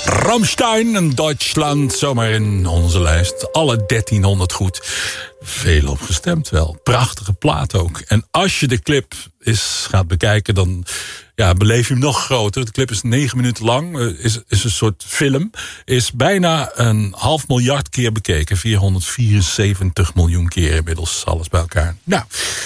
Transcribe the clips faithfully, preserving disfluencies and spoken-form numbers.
Rammstein en Duitsland, zomaar in onze lijst. Alle dertienhonderd goed. Veel op gestemd wel. Prachtige plaat ook. En als je de clip eens gaat bekijken, dan ja, beleef je hem nog groter. De clip is negen minuten lang. Is, is een soort film. Is bijna een half miljard keer bekeken. vierhonderdvierenzeventig miljoen keer inmiddels. Alles bij elkaar. Nou,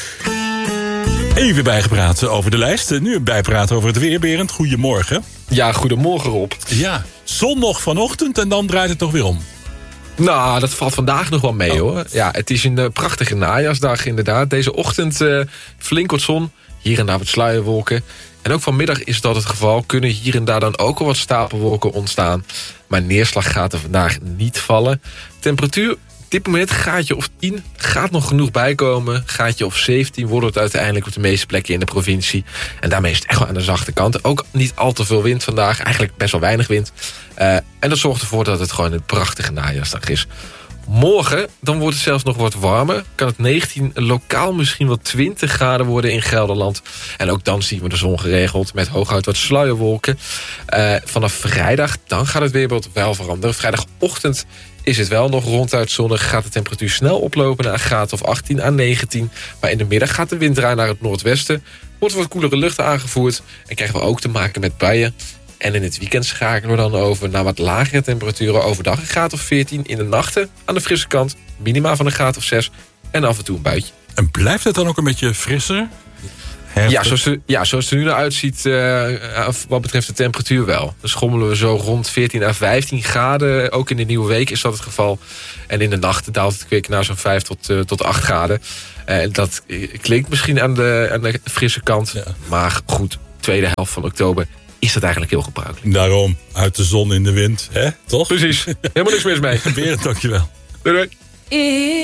even bijgepraat over de lijst. Nu bijpraten over het weer, Berend. Goedemorgen. Ja, goedemorgen Rob. Ja, zon nog vanochtend en dan draait het toch weer om. Nou, dat valt vandaag nog wel mee, oh. hoor. Ja, het is een uh, prachtige najaarsdag inderdaad. Deze ochtend uh, flink wat zon, hier en daar wat sluierwolken. En ook vanmiddag is dat het geval. Kunnen hier en daar dan ook al wat stapelwolken ontstaan. Maar neerslag gaat er vandaag niet vallen. Temperatuur, op dit moment gaatje of tien. Gaat nog genoeg bijkomen. Gaatje of zeventien wordt het uiteindelijk op de meeste plekken in de provincie. En daarmee is het echt wel aan de zachte kant. Ook niet al te veel wind vandaag. Eigenlijk best wel weinig wind. Uh, en dat zorgt ervoor dat het gewoon een prachtige najaarsdag is. Morgen, dan wordt het zelfs nog wat warmer. Kan het negentien, lokaal misschien wel twintig graden worden in Gelderland. En ook dan zien we de zon geregeld met hooguit wat sluierwolken. Uh, vanaf vrijdag, dan gaat het weerbeeld wel veranderen. Vrijdagochtend is het wel nog ronduit zonnig. Gaat de temperatuur snel oplopen naar een graad of achttien à negentien. Maar in de middag gaat de wind draaien naar het noordwesten. Wordt wat koelere lucht aangevoerd. En krijgen we ook te maken met buien. En in het weekend schakelen we dan over naar wat lagere temperaturen. Overdag een graad of veertien. In de nachten aan de frisse kant. Minima van een graad of zes. En af en toe een buitje. En blijft het dan ook een beetje frisser? Ja zoals, de, ja, zoals het er nu naar uitziet, uh, wat betreft de temperatuur wel. Dan schommelen we zo rond veertien à vijftien graden. Ook in de nieuwe week is dat het geval. En in de nacht daalt het kwik naar zo'n vijf tot, uh, tot acht graden. Uh, dat klinkt misschien aan de, aan de frisse kant. Ja. Maar goed, tweede helft van oktober is dat eigenlijk heel gebruikelijk. Daarom, uit de zon in de wind, hè? Toch? Precies, helemaal niks mis mee. Berend, dankjewel. Doei doei.